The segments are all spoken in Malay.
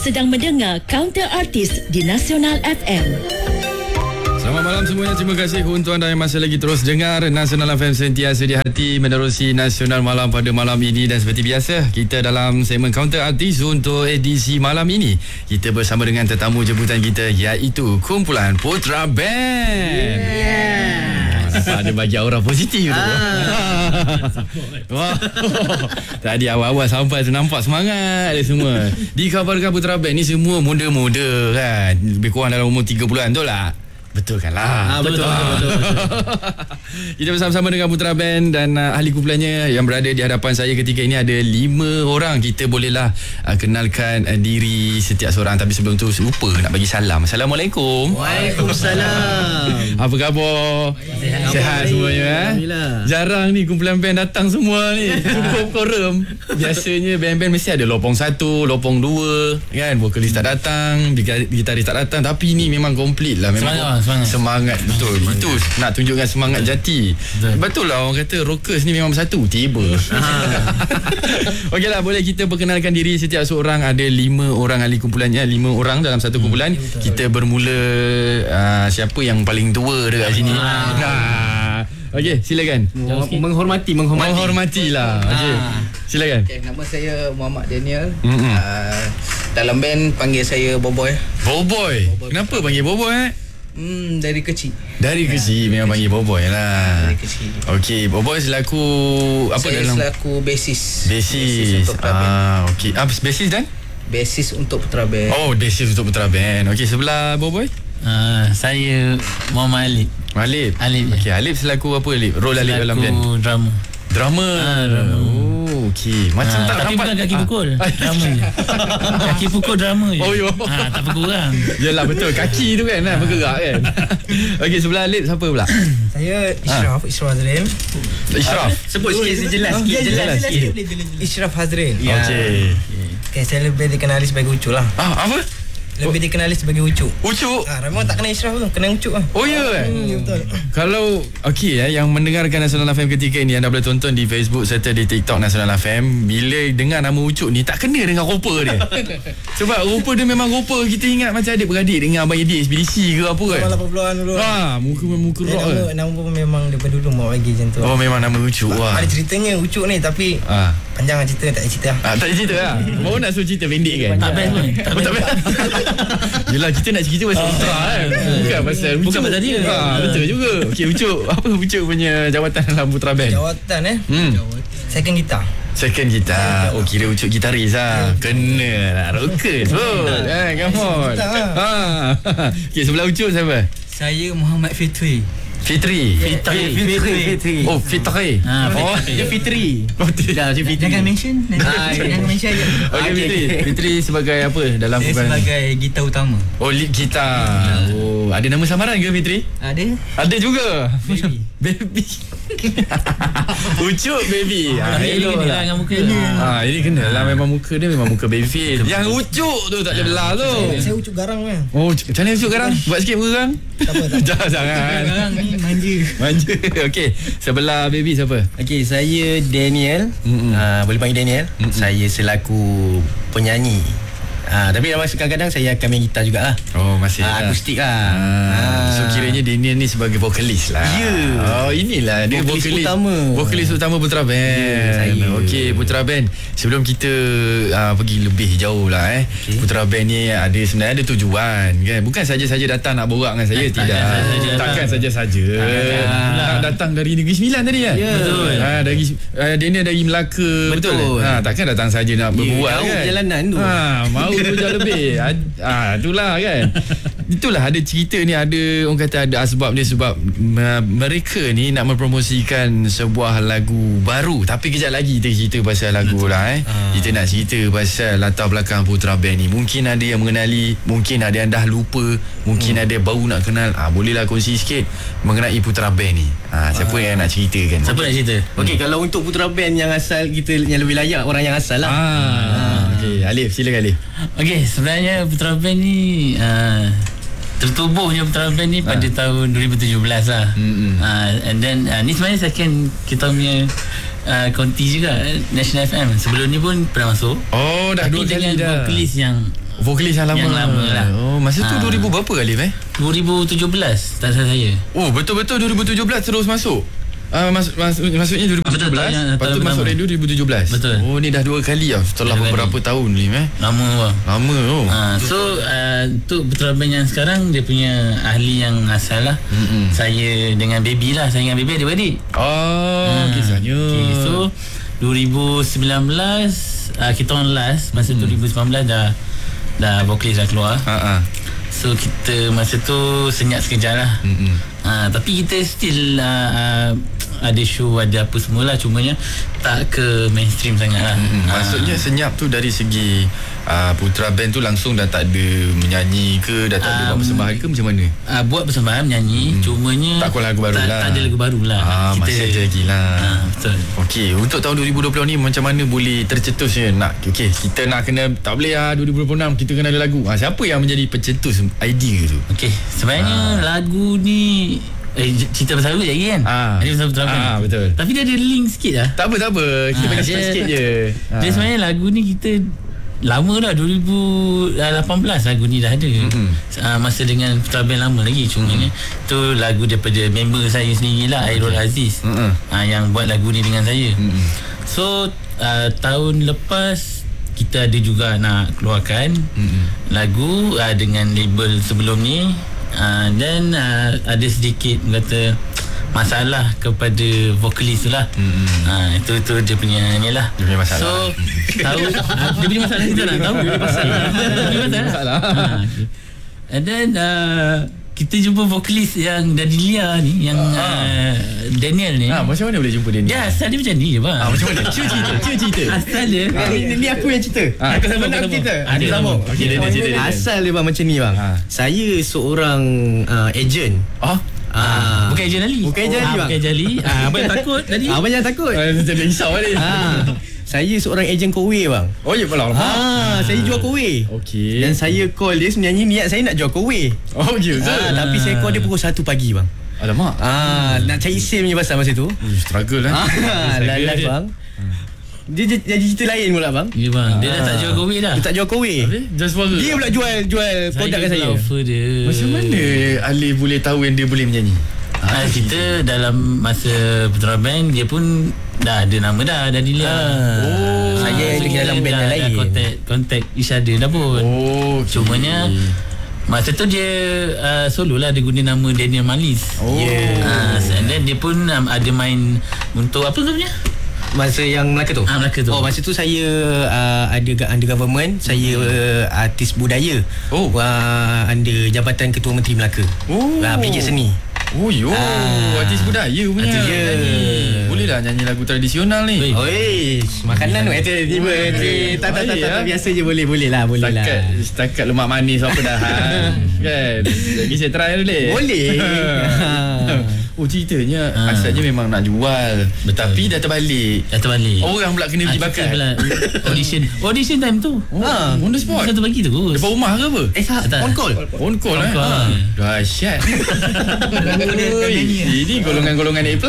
sedang mendengar Counter Artist di Nasional FM. Selamat malam semuanya. Terima kasih untuk anda yang masih lagi terus dengar Nasional FM, sentiasa di hati menerusi Nasional Malam pada malam ini. Dan seperti biasa, kita dalam segmen Counter Artist untuk edisi malam ini, kita bersama dengan tetamu jemputan kita, iaitu kumpulan Putra Band. Ada bagi aura positif tu. Wah. Tadi awal-awal sampai tu nampak semangat dia semua. Dikabarkan Putra Band ni semua muda-muda kan. Lebih kurang dalam umur 30-an tu lah. Betul kan lah. Betul. Kita bersama-sama dengan Putra Band dan ahli kumpulannya yang berada di hadapan saya ketika ini. Ada 5 orang. Kita bolehlah kenalkan diri setiap seorang. Tapi sebelum tu lupa nak bagi salam. Assalamualaikum. Waalaikumsalam. Apa khabar? Sihat semuanya. Jarang ni kumpulan band datang semua ni. Cukup korum. Biasanya band-band mesti ada lopong 1, lopong 2 kan. Vokalis tak datang, gitaris tak datang. Tapi ni memang komplit lah. Memang semangat betul. Itu nak tunjukkan semangat jati. Betul lah, orang kata rockers ni memang bersatu. Tiba. Okeylah, boleh kita perkenalkan diri setiap seorang. Ada 5 orang ahli kumpulannya, 5 orang dalam satu kumpulan. Kita bermula siapa yang paling tua dekat sini. Okey, silakan. Menghormati lah. Okey. Silakan. Okay, nama saya Muhammad Daniel. Dalam band panggil saya Boboy. Boboy. Kenapa panggil Boboy? Dari kecil. Dari kecil memang panggil Boboy lah. Dari kecil. Okey, Boboy selaku apa saya dalam? Selaku basis. Basis untuk Putra Band. Okey. Basis dan? Basis untuk Putra Band. Oh, basis untuk Putra Band. Okey, sebelah Boboy? Saya Muhammad Alip. Alip. Okey, Alip selaku apa Alip? Role Alip dalam band? Drama. Drama. Oh, okey. Macam tak tapi nampak. Bukan kaki pukul. Drama je. Kaki pukul drama je. Oh, yo. Tak berkurang. Yelah, betul. Kaki tu kan bergerak kan. Okey, sebelah Alip siapa pula? Saya Ishraf Hazrin. Ishraf. Sebut sikit jelas sikit. Ishraf Hazrin. Okey. Okay, saya lebih dikenali sebagai Ucuk lah. Apa? Lebih dikenali sebagai Ucuk. Ucuk? Ramai tak kenal Ishraf tu, kenal Ucuk lah. Oh ya? Betul. Kalau yang mendengarkan Nasional FM ketika ini, anda boleh tonton di Facebook serta di TikTok Nasional FM. Bila dengar nama Ucuk ni, tak kena dengan rupa dia. Sebab rupa dia memang rupa kita ingat macam adik-beradik dengan Abang Yedi ekspedisi ke apa kan. Nama 80-an dulu. Muka rock kan. Nama pun memang daripada dulu mau bagi macam tu. Oh, memang nama Ucuk. Wah. Ada ceritanya Ucuk ni, tapi panjang lah cerita, tak ada cerita lah. Tak ada cerita lah. Baru nak suruh cerita pendek kan. Tak best pun. Tak best. Yelah, kita nak cerita pasal Putra kan. Bukan pasal Ucuk. Bukan pasal dia. Betul juga. Okey, Ucuk. Apa Ucuk punya jawatan dalam Putra Band? Jawatan second gitar. Second gitar. Oh, kira Ucuk gitaris lah. Kena lah. Rockers pun. Come on. Okey, sebelah Ucuk siapa? Saya Muhammad Fitri. Fitri. Oh, Fitri. Dia Fitri. Jangan mention. Jangan mention je. Okey, Fitri. Fitri sebagai apa dalam Saya kumpulan? sebagai gitar utama. Oh, lead gitar. Oh, ada nama samaran ke Fitri? Ada juga. Baby. Ucuk baby. Hello lah dengan muka. Ini kena lah, memang muka dia memang muka baby face. Yang Ucuk tu tak boleh belah tu. Saya Ucuk garang kan. Oh, macam mana Ucuk garang? Buat sikit muka garang. Jangan. Sekarang ni Manja. Okey, sebelah baby siapa? Okey, saya Daniel. Boleh panggil Daniel. Saya selaku penyanyi. Tapi kadang-kadang saya akan main gitar jugalah. Oh, masih akustik lah. So kiranya Daniel ni sebagai vokalis lah. Oh, inilah dia vokalis utama Putra Band. Okey, Putra Band. Sebelum kita pergi lebih jauh lah Putra Band ni sebenarnya ada tujuan kan. Bukan saja-saja datang nak borak dengan saya. Takkan saja-saja. Datang dari Negeri Sembilan tadi kan? Betul. Dari Daniel dari Melaka. Betul. Takkan datang saja nak berbual kan. Perjalanan tu. Mau 2 jam lebih. Itulah kan. Itulah ada cerita ni, ada orang kata ada asbab dia sebab mereka ni nak mempromosikan sebuah lagu baru. Tapi kejap lagi kita cerita pasal lagu lah Kita nak cerita pasal latar belakang Putra Band ni. Mungkin ada yang mengenali, mungkin ada yang dah lupa, mungkin ada baru nak kenal. Bolehlah kongsi sikit mengenai Putra Band ni. Siapa yang nak ceritakan? Siapa nak cerita? Okey, kalau untuk Putra Band yang asal, kita yang lebih layak orang yang asal lah. Okey, Alif, silakan Alif. Okey, sebenarnya Putra Band ni tertubuhnya Putra Band ni pada tahun 2017 lah. And then ni sebenarnya second kita punya konti juga National FM. Sebelum ni pun pernah masuk. Oh, dah 2 kali dah. Tapi dengan vokalis yang Vokalis yang lama. Yang lama lah. Oh, masa tu 2000 berapa Alif 2017 tak salah saya. Oh, betul-betul 2017 terus masuk. Maksudnya 2017. Betul, Lepas tu masuk radio 2017. Betul. Oh, ni dah 2 kali lah setelah Dua beberapa kali. tahun ni Lama bang. Lama tu. So untuk Putra Band yang sekarang, dia punya ahli yang asal lah. Saya dengan Baby lah. Saya dengan Baby adik-adik. Kisahnya. Okay, so 2019 kita on last. Masa 2019 dah vokalis dah keluar. So kita masa tu senyap sekejap lah. Tapi kita still ada show, ada apa semualah, cumanya tak ke mainstream sangat lah. Maksudnya senyap tu dari segi Putra Band tu langsung dah tak ada menyanyi ke, dah tak ada buat persembahan ke, macam mana? Buat persembahan, menyanyi, cumanya tak lagu baru lah. Tak ada lagu baru lah. Masih ada lagi lah. Betul. Okey, untuk tahun 2020 ni macam mana boleh tercetusnya nak, okey, kita nak kena, tak boleh lah 2026 kita kena ada lagu. Siapa yang menjadi pencetus idea tu? Okey, sebenarnya lagu ni cerita pasal lagu je kan? Dia pasal Putra Band. Betul. Tapi dia ada link sikit lah. Tak apa. Kita bagi sikit je. Dia sebenarnya lagu ni kita lama dah, 2018 lagu ni dah ada. Masa dengan Putra Band lama lagi. Cuma ni tu lagu daripada member saya sendiri lah, Airul Aziz, yang buat lagu ni dengan saya. So tahun lepas kita ada juga nak keluarkan lagu dengan label sebelum ni. Dan ada sedikit kata masalah kepada vokalis tu lah. Itu dia punya ni lah. Dia punya masalah. So tahu dia punya masalah, kita nak tahu dia punya masalah. And then kita jumpa vokalis yang dari Lia ni, yang Daniel ni. Macam mana boleh jumpa Daniel? Ya, asal dia macam ni je bang. Macam mana? Cuba cerita. Asal dia Ni aku yang cerita. Aku sama nak cerita. Ada sambung. Okey, Daniel. Asal dia bang macam ni bang. Saya seorang ejen. Bukan ejen Ali. Bukan ejen Ali, bang. Bukan ejen Ali. Abang yang takut tadi. Abang jangan takut. Saya risau ni. Saya seorang ejen kowe bang. Oh ya pula. Saya jual kowe. Okey. Dan saya call dia, sebenarnya niat saya nak jual kowe. Oh gitu. Tapi saya call dia pukul 1 pagi bang. Alamak. Nak cari SIM punya pasal masa tu. Struggle lah. Live bang. Dia jadi cerita lain pula bang. Ya bang. Dia dah tak jual kowe dah. Dia tak jual kowe. Just for Dia pula jual produk kat saya. Offer dia. Macam mana Ali boleh tahu yang dia boleh menyanyi? Kita dalam masa Putra Band, dia pun dah ada nama dah dari Lia. Saya lagi dalam band yang lain. Contact each other dah pun. Cumanya masa tu dia solo lah, dia guna nama Daniel Malis. And then dia pun ada main untuk apa tu punya? Masa yang Melaka tu? Melaka tu. Masa tu saya ada under government. Saya artis budaya. Under Jabatan Ketua Menteri Melaka. PJ Seni. Artis budaya punya. Boleh lah nyanyi lagu tradisional ni. Makanan tu tiba-tiba. Tak biasa je, boleh lah. Setakat lemak manis apa dah. Kan? Lagi saya try boleh. Ceritanya asalnya memang nak jual. Tapi dah terbalik. Orang pula kena pergi bakat. Audition time tu. On the spot. Satu pagi tu. Depan rumah ke apa? On call dahsyat. Ini golongan-golongan A+.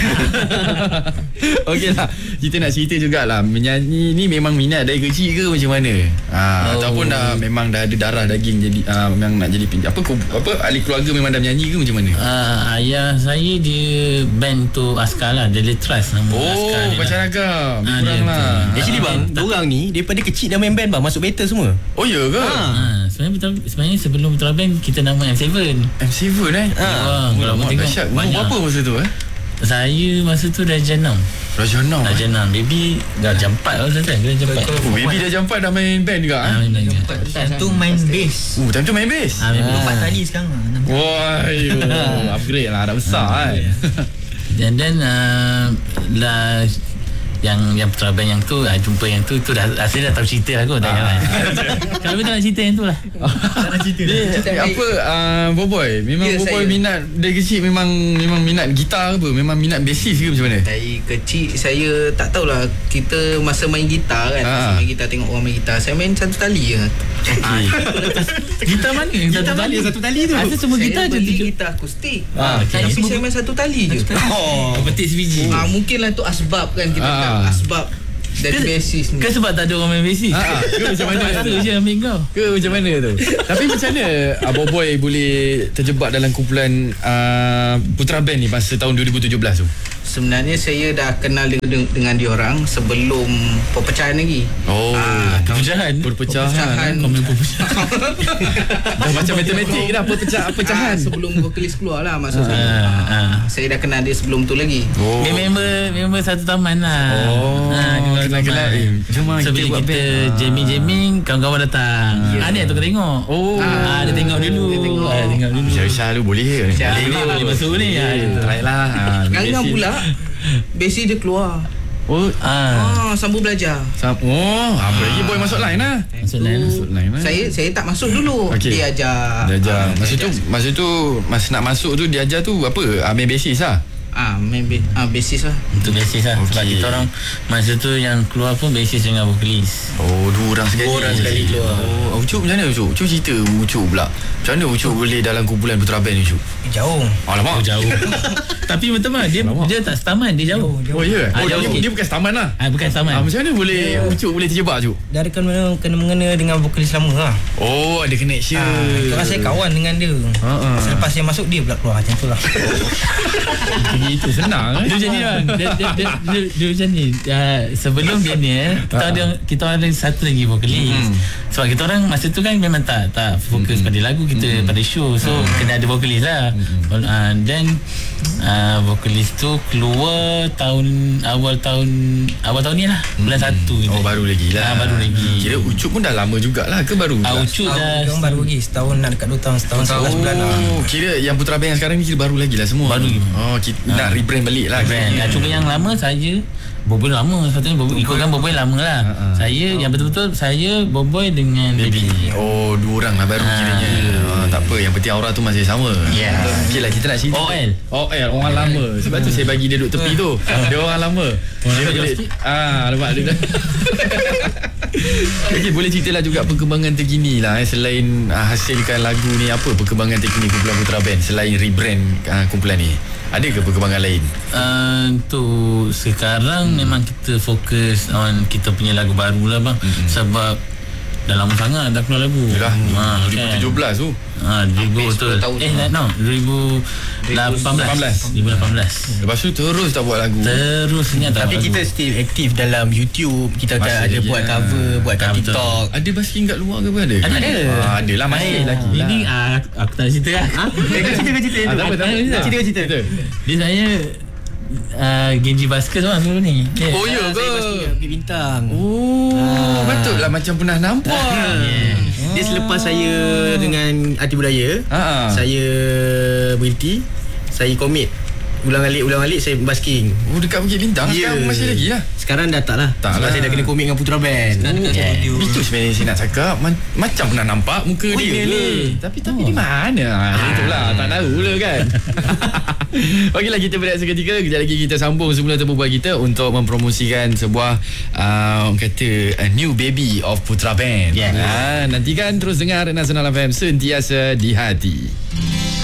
Okey lah. Kita nak cerita jugalah, menyanyi ni memang minat dari kecil ke macam mana? Ataupun memang dah ada darah daging jadi memang nak jadi apa ahli keluarga memang dah menyanyi ke macam mana? Ayah saya dia band tu Askar lah, Daily Trust nama Askar dia. Macam ragam. Kurang lah. Actually bang, diorang ni daripada kecil dah main band bang, masuk battle semua. Oh ya ke? Sebenarnya sebelum Putra Band kita nama M7. M7 Kalau mau tengok banyak. Berapa masa tu Saya masa tu dah Jan 6. Dah Jan 6. Baby dah Jan 4 lah kan. Dah Jan 4. Baby dah Jan 4 dah main band juga. Main band juga. Time tu main bass. Time tu main bass. 4 tali sekarang. Wah, upgrade lah, dah besar kan. And then lah yang Putra Band yang tu jumpa yang tu dah saya dah tahu cerita lah kot. Kalau tak nak cerita yang tu lah. Tak nak cerita. Apa Boboy memang Boboy minat dari kecil, memang minat gitar ke apa? Memang minat bassis ke macam mana? Dari kecil saya tak tahulah, kita masa main gitar kan, masa main gitar tengok orang main gitar, saya main satu tali je. Gitar mana yang Satu tali tu. Asal semua gitar je beli gitar akustik. Okay. Tapi saya main satu tali je. petik sebiji. Mungkinlah tu asbab kan, kita asbab Jadi basis ni. Kan sebab tak ada orang main basis. Ke macam mana? Masa je ambil kau. Ke macam mana tu? Tapi macam mana Boy boleh terjebak dalam kumpulan Putra Band ni masa tahun 2017 tu? Sebenarnya saya dah kenal dengan diorang sebelum perpecahan lagi. Perpecahan. Komen perpecahan. Dah macam matematik dah pecahan. Sebelum vokalis keluar lah maksud saya. Saya dah kenal dia sebelum tu lagi. Dia member satu taman lah. Kenal-kenal. Jom so, bila kita jamming, kawan-kawan datang. Ni tu kau tengok. Dia tengok dulu. Tengok dulu. Syah lu boleh ke? Boleh masuk ni. Try lah. Sekarang pula basic dia keluar. Sambung belajar. Apa lagi Boy masuk line lah. Masuk line lah. Saya tak masuk dulu. Dia ajar. Masa tu masa nak masuk tu dia ajar tu apa? Main basis lah. Basis lah. Untuk basis lah. Sebab kita orang masa tu yang keluar pun basis dengan vokalis. Dua orang sekali keluar. Ucup macam mana Ucup? Ucup cerita Ucup pula. Macam mana Ucup boleh dalam kumpulan Putra Band ni Ucup? Jauh. Alamak. Jauh. Tapi betul-betul dia tak setaman, dia jauh. Ya? Jauh Dia bukan setaman lah. Bukan setaman. Macam mana boleh Ucup boleh terjebak Ucup? Dah ada kena mengena dengan vokalis lama lah. Ada connection. Kalau saya kawan dengan dia. Selepas saya masuk dia pula keluar. Macam tu lah. Itu senang. Dia macam ni bang. Dia macam ni. Sebelum dia ni kita orang ada satu lagi vokalis. Sebab kita orang masa tu kan memang tak fokus pada lagu, kita pada show. So kena ada vokalis lah. Then vokalis tu keluar awal tahun ni lah, bulan 1 gitu. Baru lagi lah. Baru lagi. Kira Ucup pun dah lama jugalah ke baru? Ucup dah baru lagi setahun, nak dekat 2 tahun, setahun 11 bulan lah. Kira yang Putra Band yang sekarang ni kira baru lagi lah semua. Baru. Nak rebrand balik lah. Cuma yang lama saya Boboy lama. Satunya ikutkan Boboy lama lah. Saya yang betul-betul saya Boboy dengan Baby. Dua orang lah baru kiranya. Tak apa, yang penting aura tu masih sama. Okey lah, kita nak cerita OL orang lama. Sebab tu saya bagi dia duduk tepi tu. Dia orang lama. Dia boleh nampak dia dah. Okey, boleh ceritalah juga perkembangan terkini lah selain hasilkan lagu ni, apa perkembangan terkini kumpulan Putra Band selain rebrand kumpulan ni? Ada ke perkembangan lain? Untuk sekarang memang kita fokus on kita punya lagu baru lah bang. Sebab dah lama sangat dah keluar lagu. Yalah, 2017 tu. 2000 betul. 2018. Lepas tu terus tak buat lagu. Terusnya tak. Tapi kita still aktif dalam YouTube. Kita akan ada buat cover, buat kat TikTok. Ada basking kat luar ke apa ada? Ada lah, masih lagi. Ini aku tak cerita lah. Cerita. Dia saya Genji Basker tu sebelum ni. Ya ke? Bukit Bintang. Betul lah, macam pernah nampak. Dia selepas saya dengan Arti Budaya, saya berhenti, saya komit ulang alik saya basking. Dekat Bukit Bintang sekarang masih lagi lah. Sekarang dah tak lah. Sebab saya dah kena komit dengan Putra Band. Itu sebenarnya saya nak cakap, macam pernah nampak muka dia ni. Tapi di mana? Itulah tak tahu lah kan. Okeylah, kita berehat seketika. Kejap lagi kita sambung semula terbual kita untuk mempromosikan sebuah orang kata a new baby of Putra Band. Nantikan terus dengar Nasional FM, sentiasa di hati.